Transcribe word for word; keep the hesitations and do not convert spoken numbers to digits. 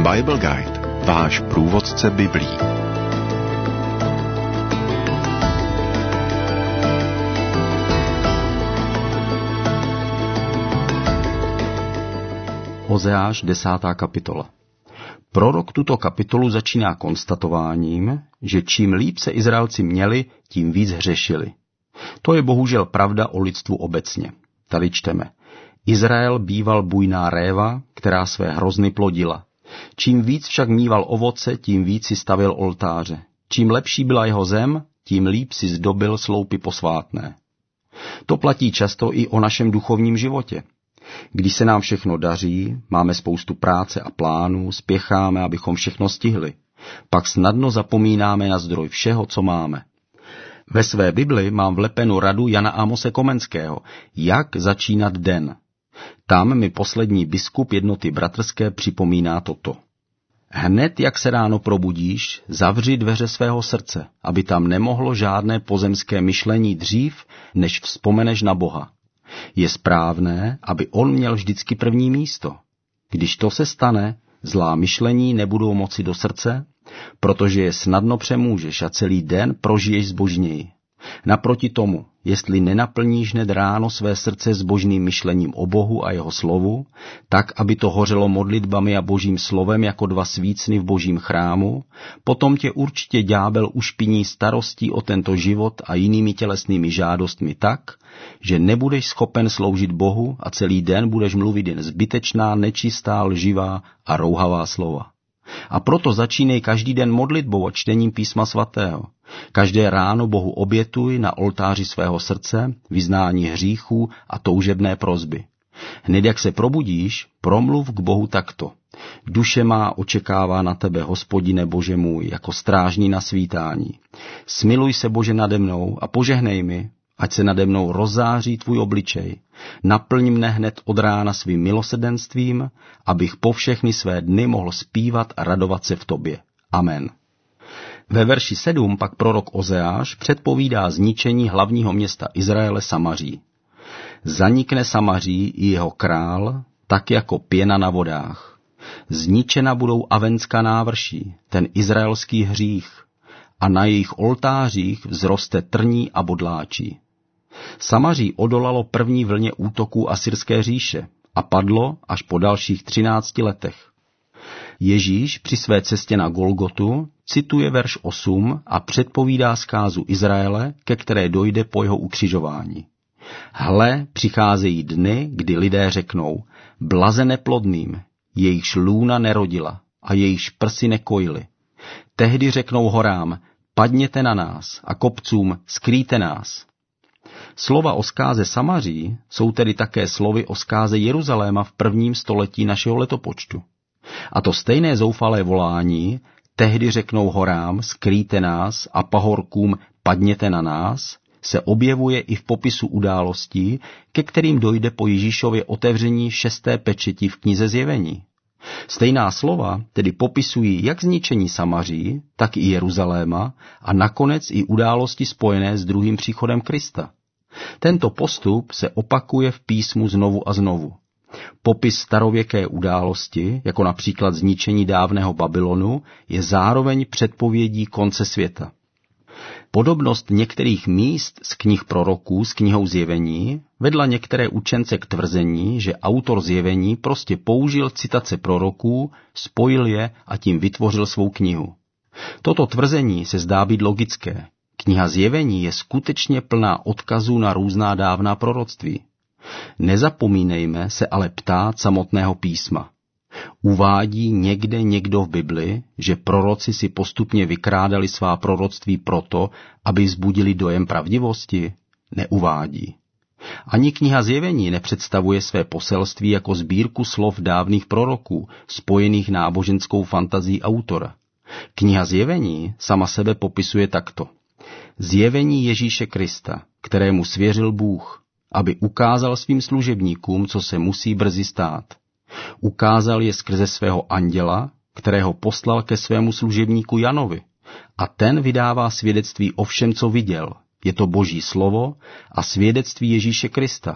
Bible Guide, váš průvodce biblí. Ozeáš, desátá kapitola. Prorok tuto kapitolu začíná konstatováním, že čím líp se Izraelci měli, tím víc hřešili. To je bohužel pravda o lidstvu obecně. Tady čteme. Izrael býval bujná réva, která své hrozny plodila. Čím víc však míval ovoce, tím víc si stavěl oltáře. Čím lepší byla jeho zem, tím líp si zdobil sloupy posvátné. To platí často i o našem duchovním životě. Když se nám všechno daří, máme spoustu práce a plánů, spěcháme, abychom všechno stihli. Pak snadno zapomínáme na zdroj všeho, co máme. Ve své Bibli mám vlepenu radu Jana Amose Komenského, jak začínat den. Tam mi poslední biskup jednoty bratrské připomíná toto. Hned, jak se ráno probudíš, zavři dveře svého srdce, aby tam nemohlo žádné pozemské myšlení dřív, než vzpomeneš na Boha. Je správné, aby on měl vždycky první místo. Když to se stane, zlá myšlení nebudou moci do srdce, protože je snadno přemůžeš a celý den prožiješ zbožněji. Naproti tomu, jestli nenaplníš hned ráno své srdce zbožným myšlením o Bohu a jeho slovu, tak, aby to hořelo modlitbami a božím slovem jako dva svícny v božím chrámu, potom tě určitě ďábel ušpiní starostí o tento život a jinými tělesnými žádostmi tak, že nebudeš schopen sloužit Bohu a celý den budeš mluvit jen zbytečná, nečistá, lživá a rouhavá slova. A proto začínej každý den modlitbou a čtením písma svatého. Každé ráno Bohu obětuj na oltáři svého srdce vyznání hříchů a toužebné prosby. Hned jak se probudíš, promluv k Bohu takto. Duše má očekává na tebe, Hospodine Bože můj, jako strážný na svítání. Smiluj se, Bože, nade mnou a požehnej mi, ať se nade mnou rozzáří tvůj obličej. Naplň mne hned od rána svým milosrdenstvím, abych po všechny své dny mohl zpívat a radovat se v tobě. Amen. Ve verši sedm pak prorok Ozeáš předpovídá zničení hlavního města Izraele Samaří. Zanikne Samaří i jeho král, tak jako pěna na vodách. Zničena budou Avenská návrší, ten izraelský hřích, a na jejich oltářích vzroste trní a bodláčí. Samaří odolalo první vlně útoků Asyrské říše a padlo až po dalších třinácti letech. Ježíš při své cestě na Golgotu cituje verš osm a předpovídá zkázu Izraele, ke které dojde po jeho ukřižování. Hle, přicházejí dny, kdy lidé řeknou, blaze neplodným, jejichž lůna nerodila a jejichž prsy nekojily. Tehdy řeknou horám, padněte na nás, a kopcům, skrýjte nás. Slova o zkáze Samaří jsou tedy také slovy o zkáze Jeruzaléma v prvním století našeho letopočtu. A to stejné zoufalé volání, tehdy řeknou horám, skrýjte nás, a pahorkům, padněte na nás, se objevuje i v popisu událostí, ke kterým dojde po Ježíšově otevření šesté pečeti v knize Zjevení. Stejná slova tedy popisují jak zničení Samaří, tak i Jeruzaléma a nakonec i události spojené s druhým příchodem Krista. Tento postup se opakuje v písmu znovu a znovu. Popis starověké události, jako například zničení dávného Babylonu, je zároveň předpovědí konce světa. Podobnost některých míst z knih proroků s knihou Zjevení vedla některé učence k tvrzení, že autor Zjevení prostě použil citace proroků, spojil je a tím vytvořil svou knihu. Toto tvrzení se zdá být logické. Kniha Zjevení je skutečně plná odkazů na různá dávná proroctví. Nezapomínejme se ale ptát samotného písma. Uvádí někde někdo v Bibli, že proroci si postupně vykrádali svá proroctví proto, aby vzbudili dojem pravdivosti? Neuvádí. Ani kniha Zjevení nepředstavuje své poselství jako sbírku slov dávných proroků, spojených náboženskou fantazí autora. Kniha Zjevení sama sebe popisuje takto. Zjevení Ježíše Krista, kterému svěřil Bůh, aby ukázal svým služebníkům, co se musí brzy stát. Ukázal je skrze svého anděla, kterého poslal ke svému služebníku Janovi, a ten vydává svědectví o všem, co viděl. Je to Boží slovo a svědectví Ježíše Krista,